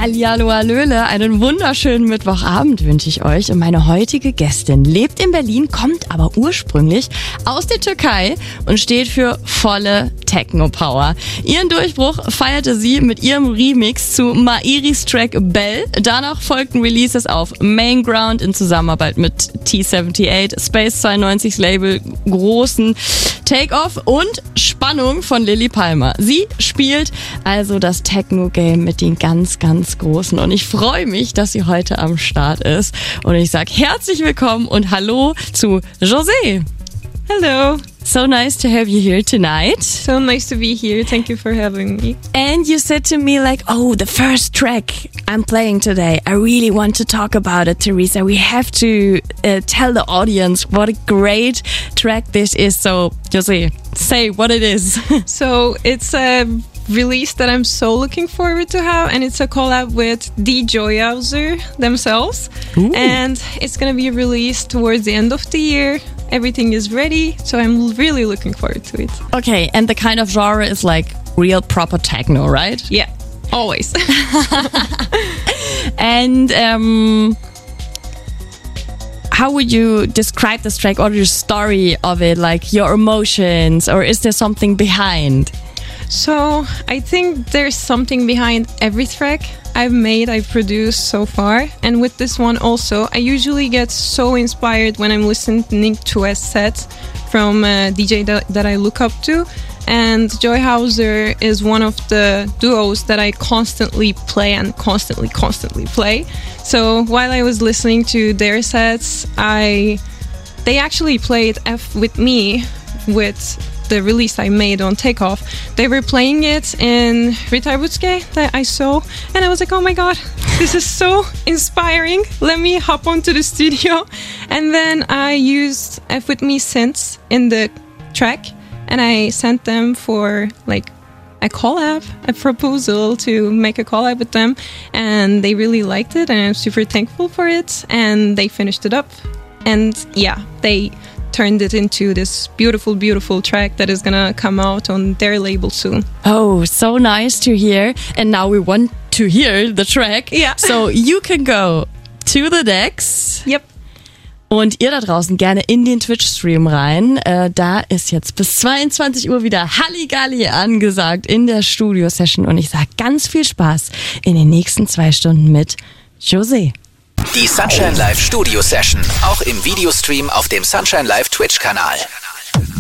Hallihallo, hallöle, einen wunderschönen Mittwochabend wünsche ich euch. Und meine heutige Gästin lebt in Berlin, kommt aber ursprünglich aus der Türkei und steht für volle Techno-Power. Ihren Durchbruch feierte sie mit ihrem Remix zu Mairis Track Bell. Danach folgten Releases auf Mainground in Zusammenarbeit mit T78, Space 92's Label Großen, Take-Off und Spannung von Lilly Palmer. Sie spielt also das Techno-Game mit den ganz, ganz Großen. Und ich freue mich, dass sie heute am Start ist. Und ich sage herzlich willkommen und hallo zu José. Hello. So nice to have you here tonight. So nice to be here. Thank you for having me. And you said to me like, oh, the first track I'm playing today, I really want to talk about it, Teresa. We have to tell the audience what a great track this is. So, José, say what it is. So, it's a release that I'm so looking forward to have, and it's a collab with the Joyhauser themselves. Ooh. And it's going to be released towards the end of the year. Everything is ready, so I'm really looking forward to it. Okay, and the kind of genre is like real proper techno, right? Yeah, always. And how would you describe this track or the story of it, like your emotions, or is there something behind? So I think there's something behind every track I've produced so far. And with this one also, I usually get so inspired when I'm listening to a set from a DJ that I look up to. And Joyhauser is one of the duos that I constantly play and constantly play. So while I was listening to their sets, they actually played F with me with the release I made on Takeoff. They were playing it in Ritarbutske that I saw, and I was like, oh my god, this is so inspiring. Let me hop onto the studio. And then I used F with me synths in the track, and I sent them for like a collab, a proposal to make a collab with them, and they really liked it, and I'm super thankful for it. And they finished it up, and yeah, they turned it into this beautiful track that is gonna come out on their label soon. Oh, so nice to hear. And now we want to hear the track. Yeah. So you can go to the decks. Yep. Und ihr da draußen gerne in den Twitch-Stream rein. Da ist jetzt bis 22 Uhr wieder Halligalli angesagt in der Studio-Session. Und ich sage ganz viel Spaß in den nächsten 2 Stunden mit José. Die Sunshine Live Studio Session, auch im Videostream auf dem Sunshine Live Twitch-Kanal.